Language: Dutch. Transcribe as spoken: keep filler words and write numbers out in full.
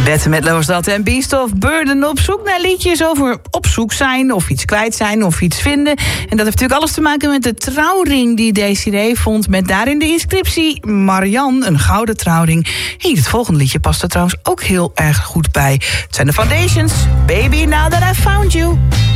Bette Midler was dat en Beast of Burden op zoek naar liedjes over op zoek zijn of iets kwijt zijn of iets vinden. En dat heeft natuurlijk alles te maken met de trouwring die Desiree vond met daarin de inscriptie Marianne, een gouden trouwring. Hey, het volgende liedje past er trouwens ook heel erg goed bij. Het zijn de Foundations, Baby Now That I Found You.